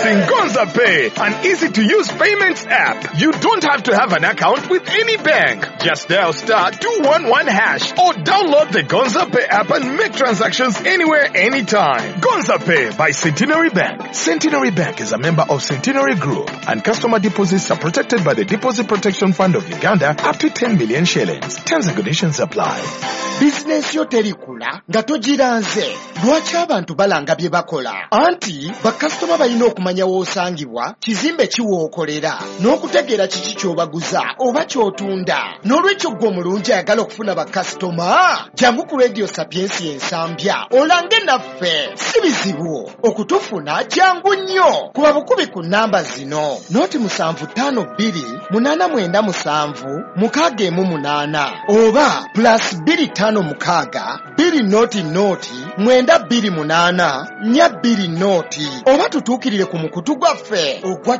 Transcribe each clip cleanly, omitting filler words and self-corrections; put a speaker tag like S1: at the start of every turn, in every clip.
S1: Introducing Gonza Pay, an easy-to-use payments app. You don't have to have an account with any bank. Just dial *211# or download the Gonza Pay app and make transactions anywhere, anytime. Gonza Pay by Centenary Bank. Centenary Bank is a member of Centenary Group, and customer deposits are protected by the Deposit Protection Fund of Uganda up to 10 million shillings. Terms and conditions apply.
S2: Business yo terikula nga togiranze lwaki abantu balanga bye bakola anti bakasitoma balina okumanya w'osangibwa kizimbe kiwookolera n'okutegeera kiki ky'obaguza oba ky'otunda n'olwekyo gwe omulungi ayagala okufuna bakasitoma jangu ku Radio Sapiensi ensambya olange naffe si bizibu okutufuna jangu nnyo kuba bukubi ku namba zino noti 75297 oba +256 2 noti 928 noti oba tutuukirire ku mukutu gwaffe ogwa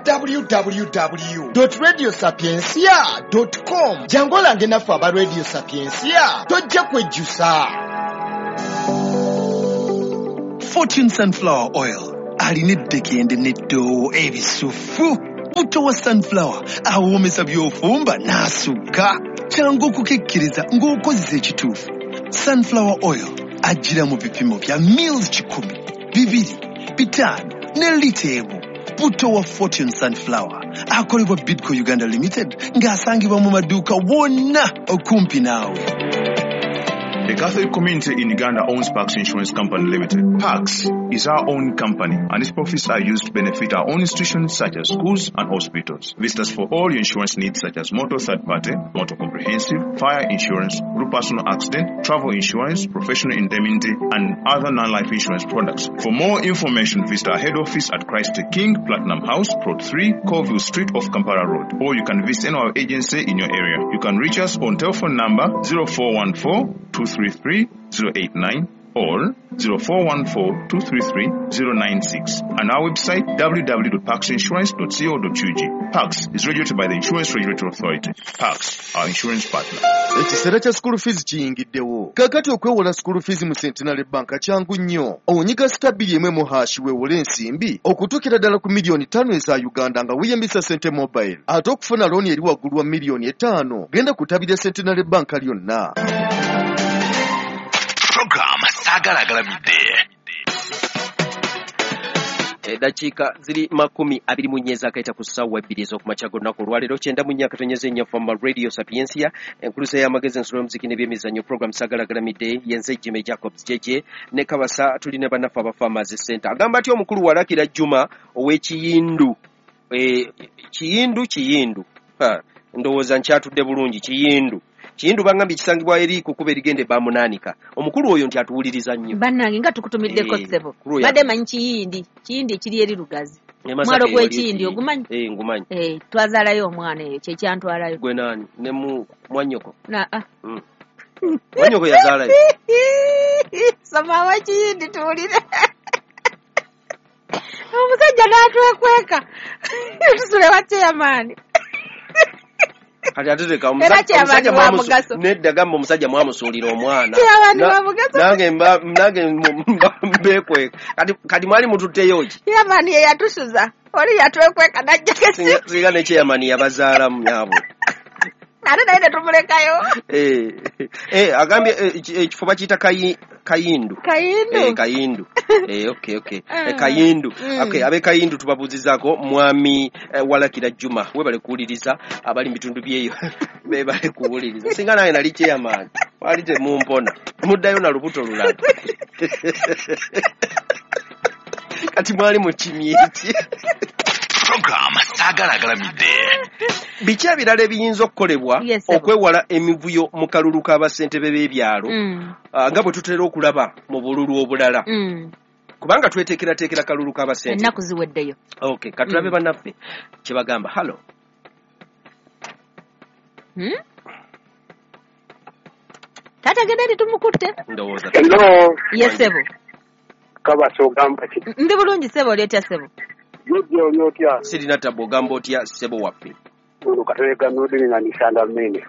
S2: www.radiosapiensia.com jangu olange naffe aba Radio Sapiensia tojja kwejjusa.
S3: Fortune Sunflower Oil alina eddekende n'eddoowo ebisufu. Butto wa sunflower awoomesa by'ofumba n'asugga kyangu okukekkiriza ng'okozesa ekituufu. Sunflower oil ajjira mu bipimo bya mils 10, 2, 5 ne lita emu. Butto wa Fortune Sunflower akolebwa Bidco Uganda Limited ng'asangibwa mu maduuka wonna okumpi naawe.
S4: The Catholic community in Uganda owns Pax Insurance Company Limited. Pax is our own company, and its profits are used to benefit our own institutions such as schools and hospitals. Visit us for all your insurance needs such as motor third party, motor comprehensive, fire insurance, group personal accident, travel insurance, professional indemnity, and other non-life insurance products. For more information, visit our head office at Christ the King, Platinum House, Plot 3, Colville Street off Kampala Road, or you can visit any of our agency in your area. You can reach us on telephone number 0414-233-089 or 0414-233-096 and our website www.paxinsurance.co.ug. Pax is regulated by the Insurance Regulatory Authority. Pax, our insurance partner.
S2: Ekiseera kya school fees kiyingiddewo. Kakati okwewola school fees mu Centenary Bank kyangu nnyo. Onyiga *1 weewole ensimbi okutuukira ddala ku miliyoni 5 eza Uganda nga weeyambisa Sente Mobile. Ate okufuna looni eri waggulu wa miliyoni 5 genda kutabira Centenary Bank lyonna.
S3: Program Sagalagalamide.
S5: Dakiika ziri 24 akaita ku ssaawa 2 ez'okumakya g'olunaku olwaleero 9:4 Radio Sapiensia enkulusa y'amagezi ensolo y'omuziki n'ebyemizannyo program Sagalagalamide yenze Jimmy Jacobs jeje ne Kabasa tulina bannaffe aba Farmers Center agamba ati omukulu walakira Juma ow'Ekiyindu Kiyindu ndowooza nkyatudde bulungi Kiyindu bangambye kisangibwa eri kukuba erigende bamunaanika. Omukulu oyo nti atuwuliriza nnyo.
S6: Bannange nga tukutumiddeko ssebo. Badde manyi Kiyindi ekiri eri Lugazi. Mwalo gw'Ekiyindi ogumanyi? Ngumanyi. Twazaalayo omwana eyo kye kyantwalayo.
S5: Gwe naani? Ne mu Mwanyoko? Mwanyoko yazaalayo.
S6: Soma wa Kiyindi tuwulire. Omusajja n'atwekweka. Tusule wa chairman.
S5: Kati ateteka omusajja nedda gamba omusajja mwamusuulira omwana nange mbekweka kati mwali mututteyo ki
S6: yamani yatusuza oli yatwekweka najja
S5: singa ne kyeyamani yabazaalamu yabo
S6: ate naye netumulekayo
S5: agambye ekifo bakiyita Kayindu. Okay. Kayindu. Okay, abe Kayindu tubabuzizaako mwami walakira Juma. Webale kuwuliriza abali bitundu byeyo. Bebale kuwuliriza. Singa naye nali chairman. Wali te mumpona. Muddayo na lubuto lulala. Kati mwali mu kimyeki.
S3: Program Sagalagalamide.
S5: Biki ebirala ebiyinza okukolebwa okwewala emivuyo mu kalulu k'abasentebe b'ebyalo nga bwe tutera okulaba mu bululu obulala kubanga tweteekerateekera kalulu k'abasentebe
S6: ennaku ziweddeyo.
S5: Okay, katulabe bannaffe kye bagamba. Halo
S6: taata genda tumukutte
S5: ndowooza
S6: yesebo
S7: Kabasa ogamba ki?
S6: Ndi bulungi ssebo olyetya ssebo?
S7: Yotya.
S5: Sirina tabbo ogamba otya ssebo waffe?
S7: Katereka nudini na nishanda mene.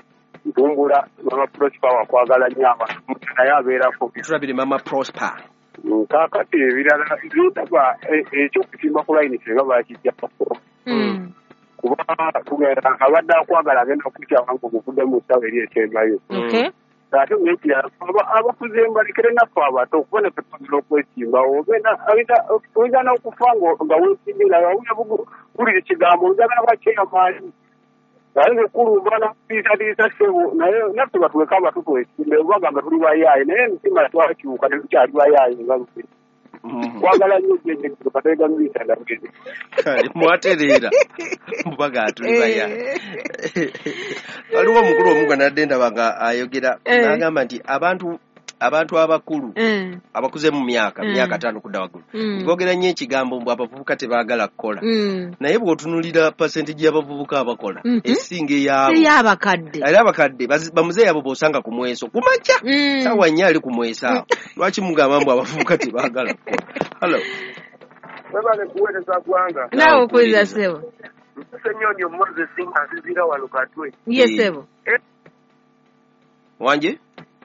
S7: Mtumbula mama Prosper wakwagala nyama. Mutana yabeerako.
S5: Tulabire mama Prosper.
S7: Kakati ebirala byetaba ekyokusimba ku layini singa bakijjako. Kuba tugenda abadde akwagala agenda okukyawa nga omuvudde mu ssaawa eri ekyembayo. Ate ng'ekirala abakuze mbalekere naffe abato okuba ne tusobola okwesimbawo. Oyinza n'okufa nga weesimbira buli kigambo oyagala bakyeyamaanyi. Naye ng'okulumba n'okuliisaliisa ssebo naye naffe batuweka abato twesimbe bagamba tuli bayaayi naye emitima twakyuka tetukyali bayaayi nga luffe. Kwagala nnyo gyegyo kateega muyisa ndabugezi.
S5: Kale mwatereera mubaga tuli bayaayi. Waliwo omukulu omu gwe nadde ndaba nga ayogera n'agamba nti abantu abakulu abakuze mu myaka 5 kudda waggulu boogera nnyo ekigambo mbu abavubuka tebaagala kukola naye bw'otunulira percentage y'abavubuka abakola esinga ey'abakadde era abakadde bamuzeeyi abo b'osanga ku mweso ku makya saawa 4 ali ku mwesa lwaki mugamba mbu abavubuka tebaagala kukola. Hello
S8: webale kuweereza ggwanga
S6: naawe okuwulira ssebo
S8: Senyonyo Moses Nzizira walukatwe
S6: ye ssebo
S5: wanje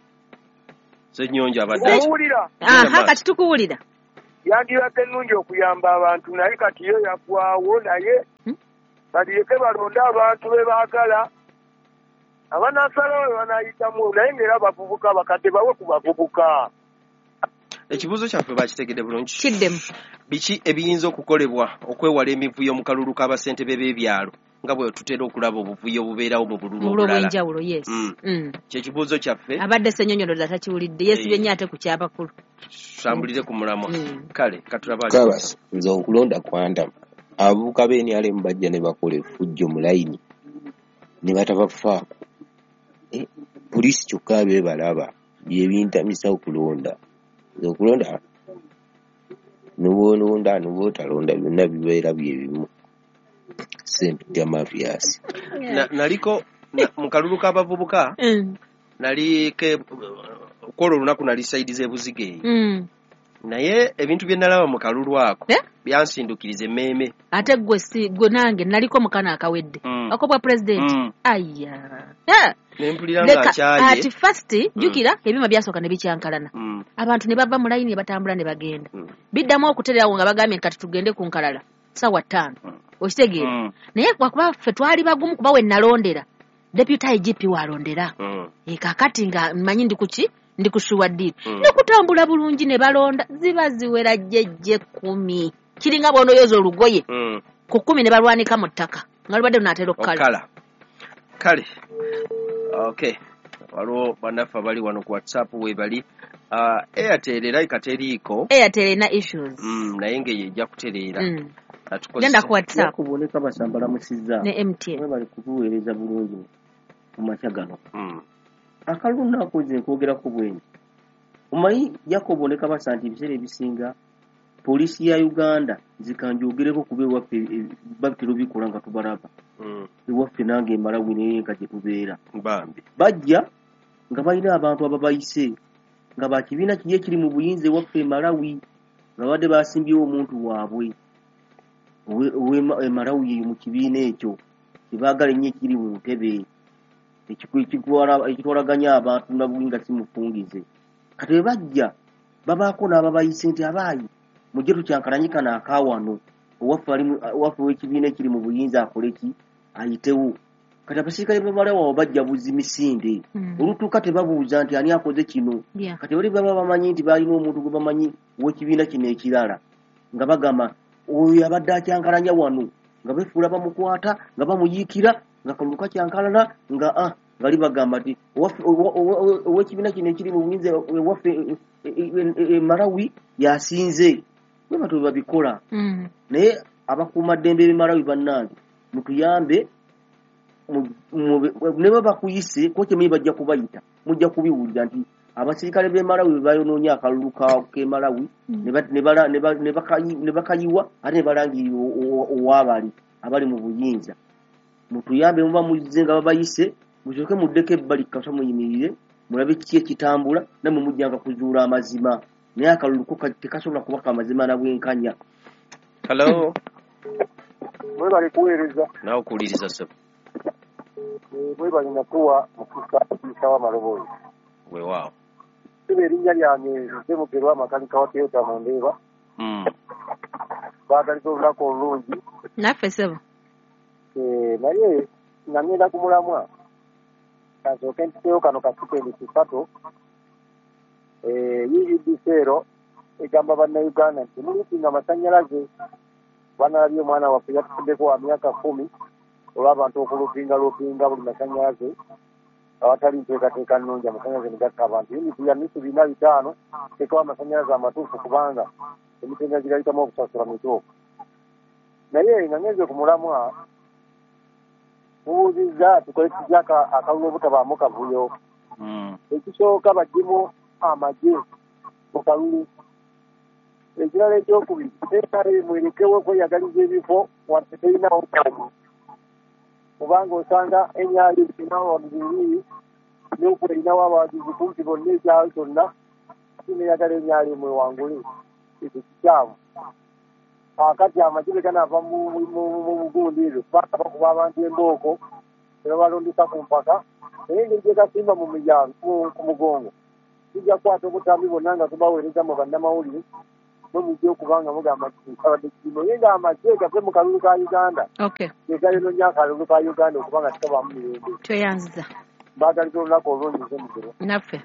S5: Senyonjo abadde
S6: kati tukuwulira
S8: yandibadde nnungi okuyamba abantu naye kati yo yagwawo naye baliyeke balonde abantu be baagala abanasalawo banayitamu naye ng'era abavubuka bakadde bawe ku bavubuka.
S5: Ekibuuzo kyaffe bakitegedde bulungi
S6: kiddemu
S5: biki ebiyinza okukolebwa okwewala emivuyo mu kalulu k'abasentebe b'ebyalo nga bwe tutera okulaba obuvuyo bubeerawo mu bululu obulala kye kibuuzo kyaffe
S6: abadde Ssenyonyo ddala takiwulidde yeesibye nnyo ate ku kyabakulu
S5: tusambulire ku mulamwa kale katulaba
S9: nze okulonda kwandama abavubuka b'enyalemu bajja ne bakola effujjo mu layini ne batabafaako poliisi kyokka beebalaba byebintamisa okulonda okulonda n'obwolonda n'obwotalonda byonna bibeera byebimu sempita mafias
S5: naliko mu kalulu k'abavubuka nali kwolwo olunaku nali sayidi z'ebuzige naye ebintu bye nalaba mu kalulu ako byansindukiriza emmeeme
S6: ate gwe nange naliko mukana akawedde akobwa pulezidenti aya
S5: nempulira ng'akyaye
S6: ati fasiti jjukira ebyuma byasooka ne bikyankalana abantu ne bava mu layini ne batambula ne bagenda biddamu okutererawo nga bagambye kati tugende ku nkalala ssaawa 5 okitegeera naye wakuba ffe twali bagumu kuba we nalondera deputy IGP walondera kakati nga mmanyi ndi kushuwa ddiini ne kutambula bulungi ne balonda ziba ziwera jjejje 10 kiringa bw'onooyoza olugoye ku 10 ne balwanika mu ttaka nga lubadde lunaatera okukala
S5: kale okay waliwo bannaffe abali wano ku WhatsApp webali Airtel era ikateriiko
S6: Airtel erina issues
S5: naye ng'eyo ejja kutereera
S6: genda ku WhatsApp
S10: kuboneka basambalamusizza
S6: ne MTN
S10: bali kutuweereza bulungi mu makya gano akalulu naakoze nkogerako bwenyi omanyi yakoboneka basa nti ebiseera ebisinga poliisi ya Uganda zikanjogereko kuba ewaffe babitera bikola nga tubalaba ewaffe nange Malawi naye nga gye tubeera bajja nga balina abantu ababayise nga bakibiina kiri ekiri mu buyinza ewaffe Malawi nga badde basimbyewo omuntu waabwe Malawi mu kibiina ekyo kibaagala ennyo ekiri mu ntebe ekitwalaganya abantu nabwe nga simufungize kati bwe bajja babaako n'ababayise nti abaayi mujje tukyankalanyika naakawano owaffe w'ekibiina ekiri mu buyinza akole ki ayitewo kati abasirikale bamalawo awo bajja buzi misinde olutuuka tebabuuza nti ani akoze kino kati bali baba bamanyi nti balina omuntu gwe bamanyi w'ekibiina kino ekirala nga bagamba oyo abadde akyankalanya wano nga befuula bamukwata nga bamuyiikira nga kalulu kakyankalana nga bali bagamba nti ow'ekibiina kino ekiri mu buyinza ewaffe Malawi yasinze bwe batyo babikola naye abakuumaddembe b'Emalawi bannange mutuyambe ne baba bakuyise ko kyemanyi bajja kubayita mujja kubiwulira nti abasirikale b'Emalawi bwe bayonoonye akalulu k'Emalawi ne bakayiwa ate ne balangirira owaabali abali mu buyinza mutuyambe muba muzze nga babayise musooke muddeko ebbali kasa muyimirire mulabe kiki ekitambula nammwe mujjanga kuzuula amazima naye akalulu ko tekasobola kuba kamazima na bwenkanya.
S5: Hello
S8: mwe bali kuweereza
S5: nawe okuwuliriza ssebo
S8: mwe bali natuwa mukisa wa maloboozi
S5: weewaawo
S8: siba erinnya lyange nze Mugerwa makanika wa Toyota mu Ndeeba. Baagaliza olunaku olulungi.
S6: Naffe ssebo.
S8: Naye nga ngenda ku mulamwa kasooke mpiteyo kano ka sikendi kisatu UEDCero egamba bannayuganda nti mulukinga amasannyalaze banalabye omwana waffe yatufuddeko wa myaka 10 olw'abantu okulupinga buli masannyalaze awatali nteekateeka nnungi amasannyalaze negatta abantu yuniti ya nusu 4-5 teekawo amasannyalaze amatuufu kubanga emitendera girayitamu okusasula mituufu naye nga ngenze ku mulamwa mubuuzizza tukole kijja akalulu obutabaamu kavuyo ekisooka baggyemu amagye mu kalulu ekirala ekyokubiri teekale mwerekewo okweyagaliza ebifo wadde terinawo kamu kubanga osanga enyaali erinawo wabibiri n'okuba erinawo abawagizi kumpi bonna ekyalo kyonna kineyagala enyaali mwewangule ekyo kikyamu akati amagye ganava mu bugundi ebyo kubanga bakuba abantu embooko ne babalondesa ku mpaka naye engeri gye gasimba mu miryango ku mugongo kijja kukwata obutambi bonna nga tubaweereza mu bannamawulire nomujja okubanga mugamba abadde kino naye nga amagye gave mu kalulu ka Uganda gegayonoonya akalulu ka Uganda okubanga tikabaamu mirembe
S6: tweyanziza
S8: baagaliza olunaku olulungi nze Mugero
S6: naffe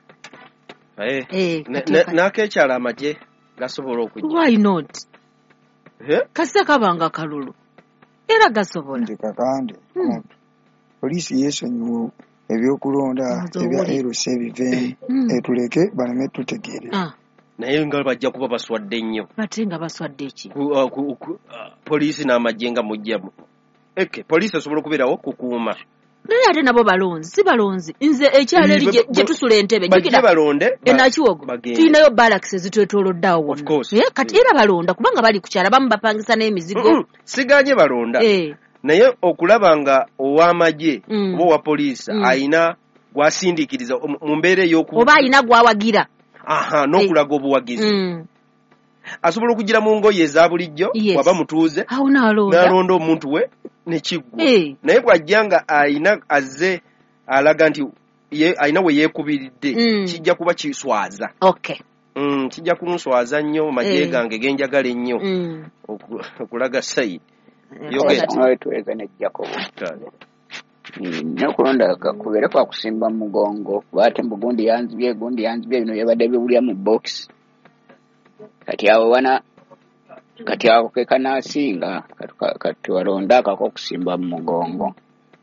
S5: n'akeekyala amagye gasobola okujja
S6: why not kasita kabanga kalulu era gasobola
S11: nti kakande poliisi yeesonyiwa ebyokulonda ebya LC ebiveemu etuleke baleme tutegeerera
S5: naye nga bajja kuba baswadde nnyo
S6: bate nga baswadde ki
S5: poliisi n'amagye nga mujjamu poliisi esobola okubeerawo kukuuma
S6: naye ate nabo balonzi si balonzi nze ekyalo eri gye tusula entebe
S5: bajje balonde
S6: enakiwogo tulinayo balakisi ezitwetoolodde awo kati era balonda kubanga bali ku kyalo abamu bapangisa n'emizigo
S5: siganye balonda naye okulaba nga ow'amagye oba owa poliisi ayina gwasindiikiriza mu mbeera
S6: oba ayina gwawagira
S5: n'okulaga obuwagizi asobola okugira mu ngoye eza bulijjo waba mutuuze n'alonda omuntu we nekiggwa naye bw'ajja nga ayina azze alaga nti ayina we yeekubiridde kijja kuba kiswaza kijja kumuswaza nnyo magye gange genjagala ennyo okulaga sayidi
S12: tuweze nejjakobo nokulonda kubeere kwa kusimba mu mugongo kuba ate mbu gundi yanzibye bino byabadde biwulya mu box kati awo ke kanaasinga kati walonda akako okusimba mu mugongo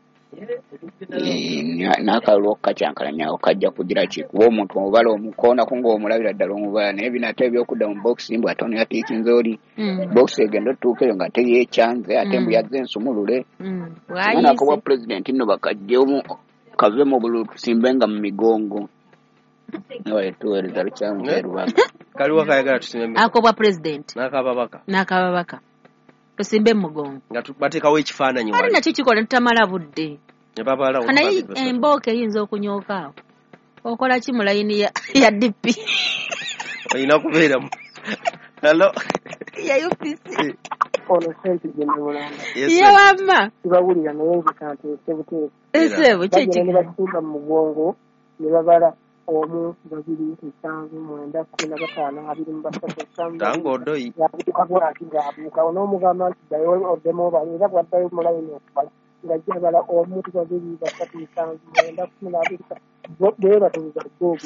S12: n'akalulu okukacyankalanya okajja kugira ki kuba omuntu omubala omukoonako ng'omulabira ddala omubala naye binate ebyokudda mu bokisi mbu ate oneyatiikinze oli bokisi egenda otuuka eyo nga teyeekyanze ate mbu yazze ensumulule manako bwa pulezidenti nno bakajjemu kave mu buli tusimbenga mu migongo tuweereza lukyamuerubaga
S5: kaliwo kayagala tusimbe
S6: ako bwa pulezidenti
S5: n'akababaka
S6: tusimbe mugongo
S5: nga bateekawo ekifaananyi
S6: ali nakyo kikola tutamala budde naye embooka eyinza okunyooka awo okola ki mu layini ya DP
S5: olina kubeeramu halo
S6: ya UPC
S13: ono sente gyemulanga
S6: yewamma
S13: tibawulira naye nzikanti esebuteefu
S6: esebo
S13: kyeki ne basimba mu mugongo ne babala 1, 2, 3, 4, 5, 6, 7, 8,
S5: 9
S13: yabuuka n'omugamba nti ddayo oddemu obali era bwaddayo mu layini okubala ng'ajja bala 1, 2, 3, 4, 5, 6, 7 batuuza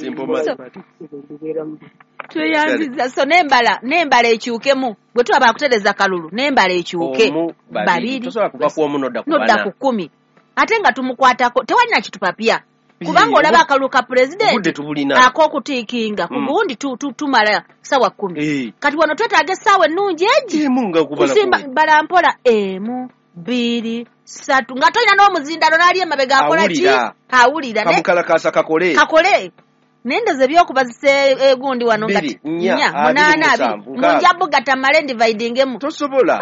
S6: tweyanziza so n'embala ekyukemu bwe tuba bakutereza kalulu n'embala ekyuke 2 nodda ku 10 ate nga tumukwatako tewalina kitupapya kubanga olaba akalulu ka pulezidenti ak'okutiikinga ku gundi tumala sawa 10 kati wano twetaaga essaawa ennungi egi kusimba balampola 1, 2, 3 nga tolina n'omuzindalo n'ali emabega akola ki awulira
S5: kamukalakasa kakole
S6: nendoza ebyokubazisa egundi wano nga 4, 8, 2 munjabu gatamale ndivaidingemu
S5: tosobola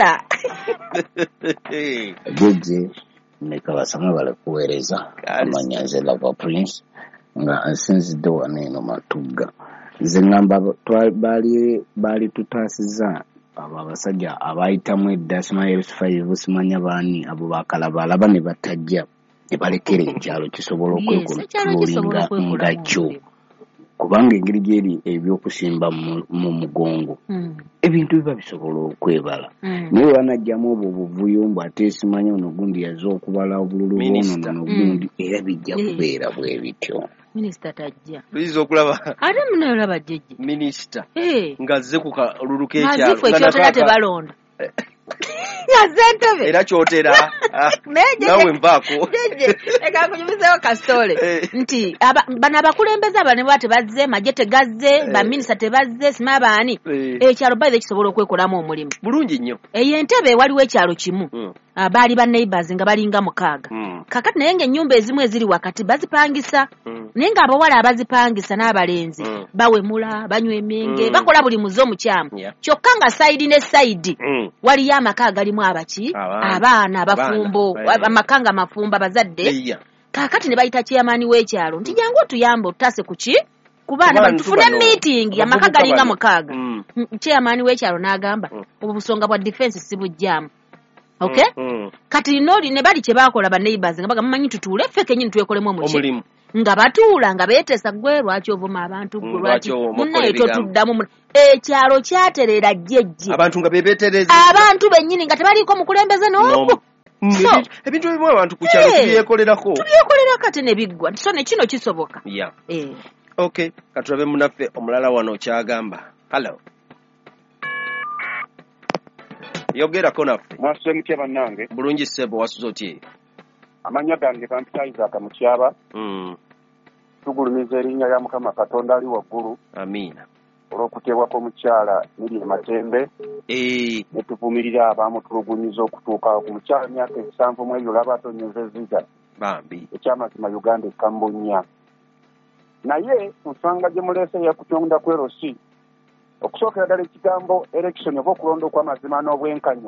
S12: jeje nekabasama balikuweereza amanya nze Lava Prince nga nsinzidde wano eno Matugga nze ngamba baali tutaasiza abo abasajja abayitamu edda simanyi S5 simanya baani abo bakalaba alaba ne batajja ne balekera ekyalo kisobola okwekontrolinga nga kyo kubanga engeri gyeri ebyokusimba mu mugongo ebintu biba bisobola okwebala naye wanajjamu obwo obuvuyo mbu ate simanya ono gundi yaza okubala obululu bwono nogundi era bijja kubeera bwe bityo.
S6: Minisita tajja
S5: tuyiza okulaba
S6: ate munayolaba jjejje
S5: minisita ng'azze ku kalulu k'ekyalo
S6: mazifu ekyotera tebalonda yazentebe
S5: era kyotera nawe nvaako
S6: eka kunyumizeewo kasitole nti bano abakulembeze aba ne bwa tebazze majje tegazze baminisita tebazze sima baani ekyalo bayize kisobola okwekolamu omulimu
S5: bulungi nnyo
S6: eyo entebe waliwo ekyalo kimu baali ba neighbors nga balinga 6 kakati naye ng'ennyumba ezimu eziri wakati bazipangisa naye ng'abawala abazipangisa n'abalenzi bawemula banywa emyenge bakola buli muze omukyamu kyokka nga sayidi ne sayidi waliyo amaka agalimu abaki abaana abafumbo amaka nga mafumba bazadde kakati ne bayita chairman w'ekyalo nti jangu otuyambe otase kuki ku baana batufune meeting amaka galinga 6 chairman w'ekyalo n'agamba obusonga bwa defense si bujjamu. Okay? Kati noli ne bali kye bakola ba neighbors nga bagamba manyi tutuule ffe kenyini twekolemu omulimu nga batuula nga beeteesa gwe lwaki ovuma abantu gwe lwaki munnaye totuddamu ekyalo kyaterera jjejje
S5: abantu nga bebeetereza
S6: abantu bennyini nga tebaliiko mukulembeze n'omu
S5: ebintu ebimu abantu ku kyalo tubyekolerako
S6: ate ne biggwa so ne kino kisoboka.
S5: Okay, katulabe munaffe omulala wano kyagamba. Hello. Yogerako naffe.
S14: Mwasuze mutya bannange?
S5: Bulungi ssebo wasuze otye?
S14: Amanya gange Vampire Kamukyaba. Tugulumiza erinnya lya Mukama Katonda ali waggulu.
S5: Amiina.
S14: Olw'okutebwa kw'omukyala Miriam Matembe. Ne tuvumirira abaamutulugunyiza okutuuka ku mukyala myaka 7 mu ebyo laba atonnyeza eziga.
S5: Bambi.
S14: Ekyamazima Uganda ekambunya. Naye nsanga gye muleese yakutonda kwerosi. Okusookera ddala ekigambo election oba okulonda okw'amazima n'obwenkanya.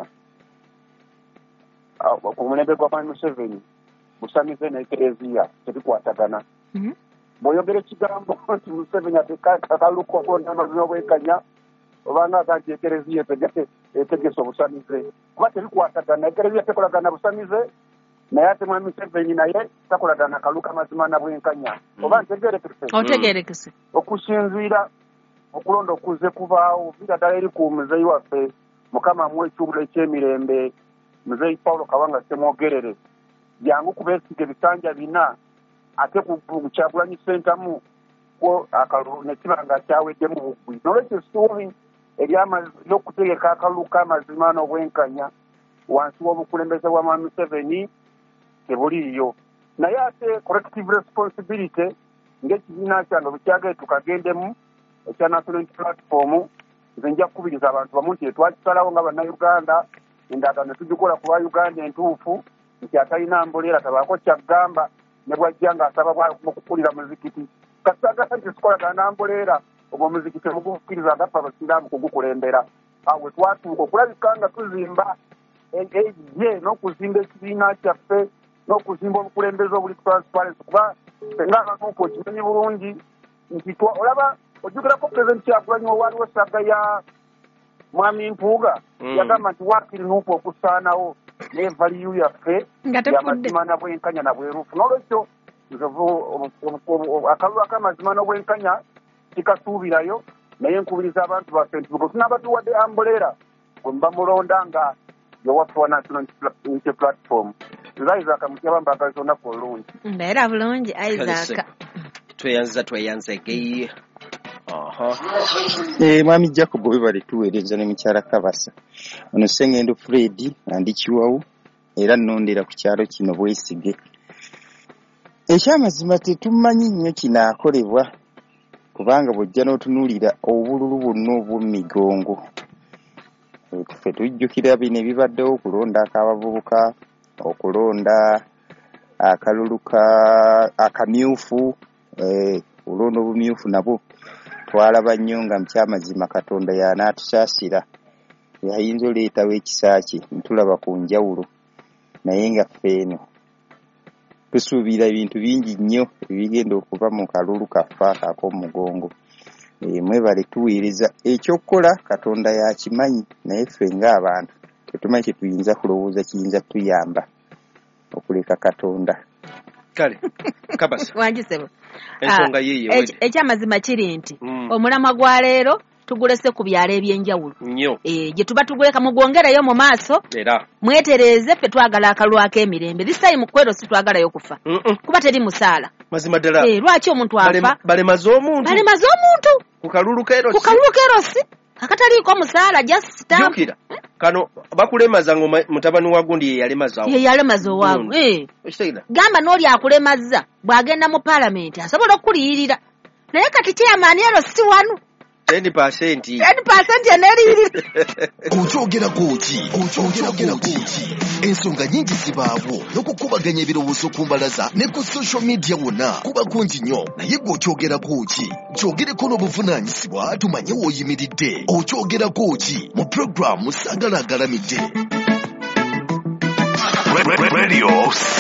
S14: Ku mulembe gwa Mwami Museveni busamize n'ekereziya tebikwatagana. Bw'oyogera ekigambo nti Museveni atekaluka okulonda amazima n'obwenkanya obanga aganti ekereziya etegese obusamize kuba tebikwatagana. Ekereziya tekolagana busamize naye ate Mwami Museveni naye takolagana kaluka amazima na bwenkanya. Oba
S6: ntegeerekese
S14: okusinziira okulonda okuze kubaawo vira ddala eri ku muzeeyi waffe Mukama amuwa ekyubula ekyemirembe muzeeyi Paulo Kawanga Ssemwogerere jangu kubeesiga ebisanja 4 ate ku Kyagulanyi Ssentamu akalulu ne kiba nga kyaweddemu bugwi n'olwekyo essuubi ery'okutegeka akalulu k'amazima n'obwenkanya wansi w'obukulembeze bwa Mwami Museveni tebuliiyo. Naye ate collective responsibility ng'ekibiina kyano bwe kyagaye tukagendemu ekya National Unity Platform nze nja kukubiriza abantu bamu nti twakisalawo nga bannayuganda endagaano tugikola ku Uganda entuufu nti atalina mboleera tabaako kyagamba ne bwajja ng'asaba okukulira muzikiti kasagala nti sikolagana na mboleera obwo omuzikiti mugukkiriza agaffe abasiraamu kugukulembera awe twatuuka okulabika nga tuzimba ejje n'okuzimba ekibiina kyaffe n'okuzimba obukulembeze obuli transparency kuba senga abantu okimanyi bulungi nti olaba ojjukirako Pulezidenti Kyagulanyi waliwo essaga ya Mwami Mpuuga yagamba nti waakiri nuupu okusaanawo n'evaliyu yaffe y'amazima na bwenkanya na bwerufu. N'olwekyo akalulu ak'amazima n'obwenkanya tikasuubirayo naye nkubiriza abantu baffe nti bwe tunaabatuwadde ambuleera bwe mba mulonda nga yowaffe wa National Unity Platform. Nze Isaac Mutyaba mbagaliza olunaku olulungi.
S6: Mbeera bulungi Isaac.
S5: Tweyanzege.
S15: Mwami Jacob webale tuweereza ne mukyala Kabasa ono Sengendo Fred andi Kiwawu era nnondera ku kyalo kino Bwesige. Ekyamazima tetumanyi nnyo kinaakolebwa kubanga bw'ojja n'otunuulira obululu bwonna obw'emigongo ffe tujjukira bino ebibaddewo okulonda ak'abavubuka okulonda akalulu akamyufu olonda obumyufu nabwo twalaba nnyo nga mukyamazima Katonda y'anaatusaasira yayinza oleetawo ekisa kye ntulaba ku njawulo naye nga ffeeno tusuubira ebintu bingi nnyo ebigenda okuva mu kalulu kaffe ak'omugongo. Mwebale tuweereza ekyokukola Katonda yakimanyi naye ffe ng'abantu tetumanyi kye tuyinza kulowooza kiyinza tuyamba okuleka Katonda.
S5: Kale Kabasa
S6: wangisebo
S5: ensonga yiyo
S6: ekyamazima kiri nti omulamwa gwa leero tugulese ku byalo ebyenjawulo
S5: nnyo
S6: gye tuba tuguleka mugwongereyo mu maaso
S5: era
S6: mwetereeze ffe twagala akalwako emirembe this time kwero si twagalayo kufa kuba teri musaala
S5: mazima ddala
S6: lwaki omuntu afa
S5: balemaze omuntu ku kalulu
S6: kerosi akataliiko musaala just stamp
S5: kano bakulemaza ngo mutabani wa gundi
S6: yeyalemaza owaavu gamba n'oli akulemaza bw'agenda mu paalamenti asobola okuliyirira naye kati kyeyamaani ero si wano
S5: 10%
S6: eneeririra
S16: okyogerako ki ensonga nyingi zibaawo n'okukubaganya ebirowoozo ku mbalaza ne ku social media wonna kuba kungi nnyo naye gw'okyogerako ki kyogereko n'obuvunaanyizibwa tumanye w'oyimiridde okyogerako ki mu puroguramu Saagala Agalamidde.